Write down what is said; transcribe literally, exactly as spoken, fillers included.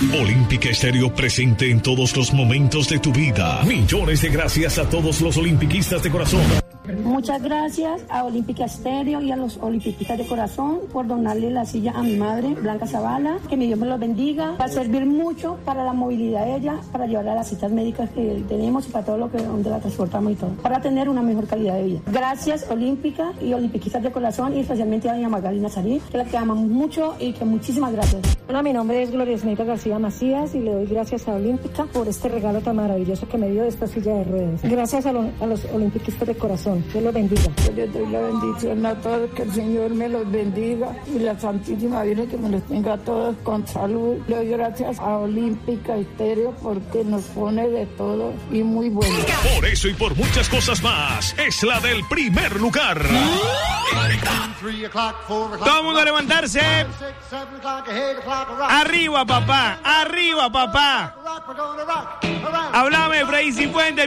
Olímpica Estéreo, presente en todos los momentos de tu vida. Millones de gracias a todos los olimpiquistas de corazón. Muchas gracias a Olímpica Estéreo y a los olimpiquistas de corazón por donarle la silla a mi madre, Blanca Zavala. Que mi Dios me los bendiga. Va a servir mucho para la movilidad de ella, para llevarla a las citas médicas que tenemos y para todo lo que donde la transportamos y todo, para tener una mejor calidad de vida. Gracias Olímpica y olimpiquistas de corazón y especialmente a doña Magdalena Sarí, que la que amamos mucho y que muchísimas gracias. Hola, mi nombre es Gloria Esmeralda García Macías y le doy gracias a Olímpica por este regalo tan maravilloso que me dio de esta silla de ruedas. Gracias a, lo, a los olimpiquistas de corazón. Dios los bendiga. Yo les doy la bendición a todos, que el Señor me los bendiga y la Santísima Virgen que me los tenga a todos con salud. Le doy gracias a Olímpica Estéreo porque nos pone de todo y muy bueno. Por eso y por muchas cosas más, es la del primer lugar. Todo el mundo a levantarse. Arriba, papá. Arriba, papá. Háblame, Freddy Cifuentes.